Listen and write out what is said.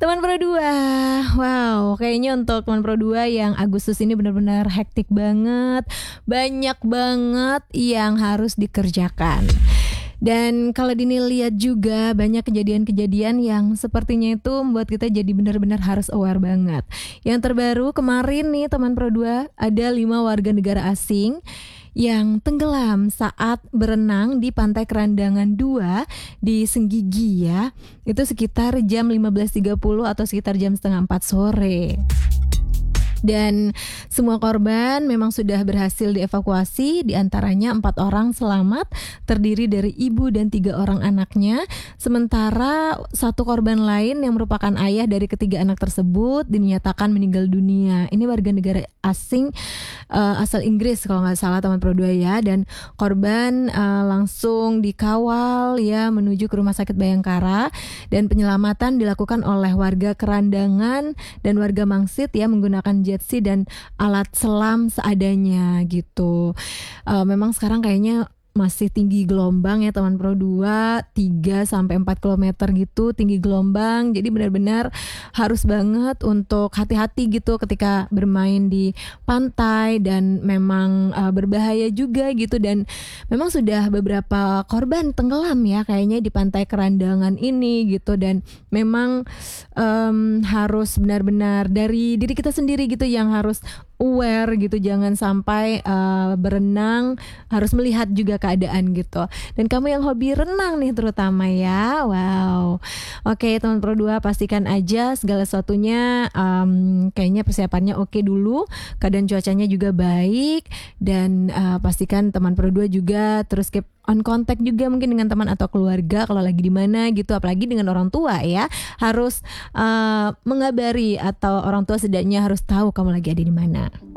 Teman Pro 2. Wow, kayaknya untuk teman Pro 2 yang Agustus ini benar-benar hektik banget. Banyak banget yang harus dikerjakan. Dan kalau lihat juga banyak kejadian-kejadian yang sepertinya itu membuat kita jadi benar-benar harus aware banget. Yang terbaru kemarin nih teman Pro 2, ada 5 warga negara asing yang tenggelam saat berenang di Pantai Kerandangan 2 di Senggigi ya. Itu sekitar jam 15.30 atau sekitar jam setengah 4 sore. Dan semua korban memang sudah berhasil dievakuasi, diantaranya 4 orang selamat, terdiri dari ibu dan 3 orang anaknya. Sementara 1 korban lain yang merupakan ayah dari ketiga anak tersebut dinyatakan meninggal dunia. Ini warga negara asing asal Inggris kalau nggak salah teman Pro 2 ya. Dan korban langsung dikawal ya menuju ke Rumah Sakit Bayangkara, dan penyelamatan dilakukan oleh warga Kerandangan dan warga Mangsit ya menggunakan jet ski dan alat selam seadanya gitu. Memang sekarang kayaknya masih tinggi gelombang ya teman Pro 2, 3-4 km gitu tinggi gelombang. Jadi benar-benar harus banget untuk hati-hati gitu ketika bermain di pantai, dan memang berbahaya juga gitu. Dan memang sudah beberapa korban tenggelam ya kayaknya di Pantai Kerandangan ini gitu. Dan memang harus benar-benar dari diri kita sendiri gitu yang harus aware gitu, jangan sampai berenang harus melihat juga keadaan gitu. Dan kamu yang hobi renang nih terutama ya, wow. Oke teman Pro 2, pastikan aja segala sesuatunya kayaknya persiapannya oke dulu, keadaan cuacanya juga baik, dan pastikan teman Pro 2 juga terus keep on contact juga mungkin dengan teman atau keluarga kalau lagi di mana gitu, apalagi dengan orang tua ya, harus mengabari atau orang tua setidaknya harus tahu kamu lagi ada di mana.